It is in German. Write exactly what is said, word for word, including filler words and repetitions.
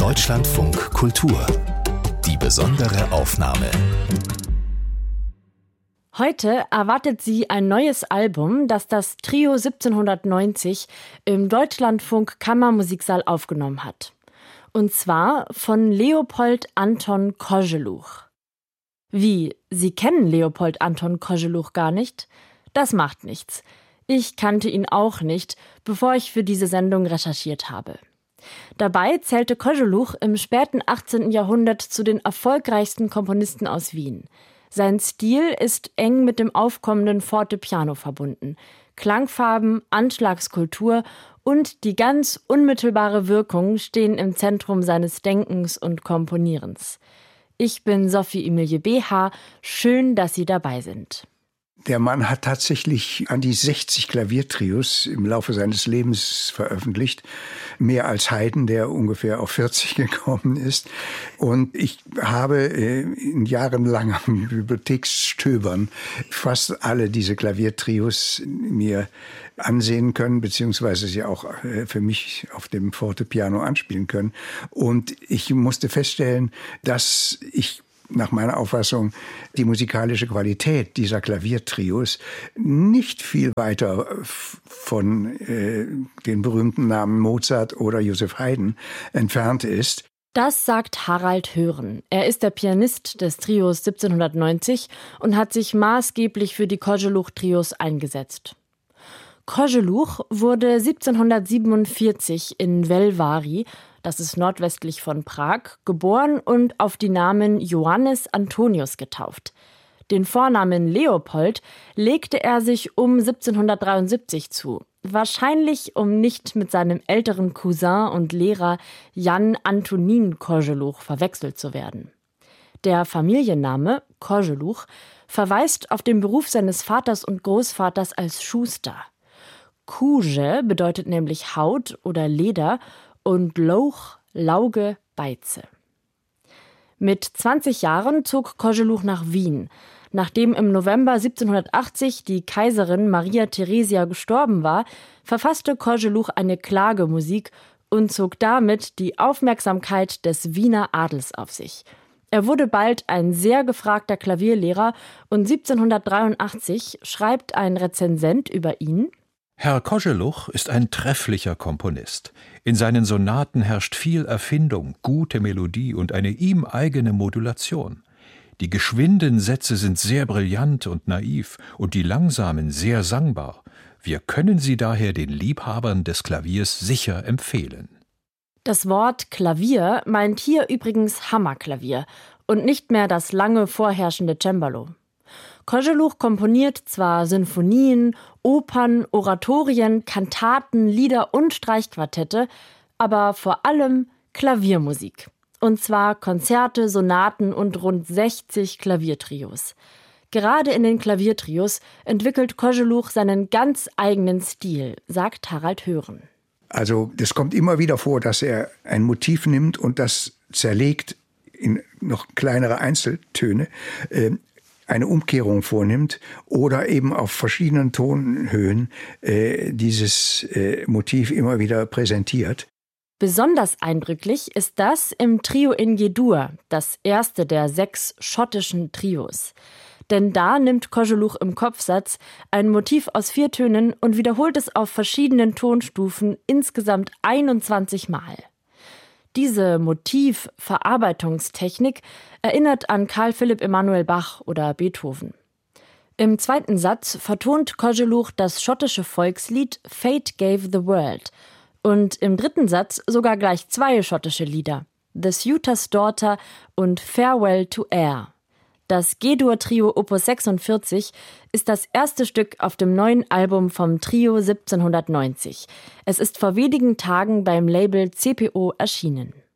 Deutschlandfunk Kultur. Die besondere Aufnahme. Heute erwartet Sie ein neues Album, das das Trio siebzehnhundertneunzig im Deutschlandfunk Kammermusiksaal aufgenommen hat. Und zwar von Leopold Anton Koželuch. Wie, Sie kennen Leopold Anton Koželuch gar nicht? Das macht nichts. Ich kannte ihn auch nicht, bevor ich für diese Sendung recherchiert habe. Dabei zählte Koželuch im späten achtzehnten Jahrhundert zu den erfolgreichsten Komponisten aus Wien. Sein Stil ist eng mit dem aufkommenden Fortepiano verbunden. Klangfarben, Anschlagskultur und die ganz unmittelbare Wirkung stehen im Zentrum seines Denkens und Komponierens. Ich bin Sophie Emilie B H. Schön, dass Sie dabei sind. Der Mann hat tatsächlich an die sechzig Klaviertrios im Laufe seines Lebens veröffentlicht. Mehr als Haydn, der ungefähr auf vierzig gekommen ist. Und ich habe in jahrelangem Bibliotheksstöbern fast alle diese Klaviertrios mir ansehen können, beziehungsweise sie auch für mich auf dem Fortepiano anspielen können. Und ich musste feststellen, dass ich nach meiner Auffassung die musikalische Qualität dieser Klaviertrios nicht viel weiter von äh, den berühmten Namen Mozart oder Joseph Haydn entfernt ist. Das sagt Harald Hören. Er ist der Pianist des Trios siebzehnhundertneunzig und hat sich maßgeblich für die Koželuch-Trios eingesetzt. Koželuch wurde siebzehnhundertsiebenundvierzig in Velváry, das ist nordwestlich von Prag, geboren und auf die Namen Johannes Antonius getauft. Den Vornamen Leopold legte er sich um siebzehnhundertdreiundsiebzig zu, wahrscheinlich um nicht mit seinem älteren Cousin und Lehrer Jan Antonín Koželuch verwechselt zu werden. Der Familienname Koželuch verweist auf den Beruf seines Vaters und Großvaters als Schuster. Kůže bedeutet nämlich Haut oder Leder und Louch, Lauge, Beize. Mit zwanzig Jahren zog Koželuch nach Wien. Nachdem im November siebzehnhundertachtzig die Kaiserin Maria Theresia gestorben war, verfasste Koželuch eine Klagemusik und zog damit die Aufmerksamkeit des Wiener Adels auf sich. Er wurde bald ein sehr gefragter Klavierlehrer und siebzehnhundertdreiundachtzig schreibt ein Rezensent über ihn: Herr Koželuch ist ein trefflicher Komponist. In seinen Sonaten herrscht viel Erfindung, gute Melodie und eine ihm eigene Modulation. Die geschwinden Sätze sind sehr brillant und naiv und die langsamen sehr sangbar. Wir können sie daher den Liebhabern des Klaviers sicher empfehlen. Das Wort Klavier meint hier übrigens Hammerklavier und nicht mehr das lange vorherrschende Cembalo. Koželuch komponiert zwar Sinfonien, Opern, Oratorien, Kantaten, Lieder und Streichquartette, aber vor allem Klaviermusik. Und zwar Konzerte, Sonaten und rund sechzig Klaviertrios. Gerade in den Klaviertrios entwickelt Koželuch seinen ganz eigenen Stil, sagt Harald Hören. Also das kommt immer wieder vor, dass er ein Motiv nimmt und das zerlegt in noch kleinere Einzeltöne, äh, eine Umkehrung vornimmt oder eben auf verschiedenen Tonhöhen äh, dieses äh, Motiv immer wieder präsentiert. Besonders eindrücklich ist das im Trio in G-Dur, das erste der sechs schottischen Trios. Denn da nimmt Koželuch im Kopfsatz ein Motiv aus vier Tönen und wiederholt es auf verschiedenen Tonstufen insgesamt einundzwanzig Mal. Diese Motivverarbeitungstechnik erinnert an Carl Philipp Emanuel Bach oder Beethoven. Im zweiten Satz vertont Koželuch das schottische Volkslied Fate Gave the World und im dritten Satz sogar gleich zwei schottische Lieder, The Suitor's Daughter und Farewell to Air. Das G-Dur-Trio Opus sechsundvierzig ist das erste Stück auf dem neuen Album vom Trio siebzehnhundertneunzig. Es ist vor wenigen Tagen beim Label C P O erschienen.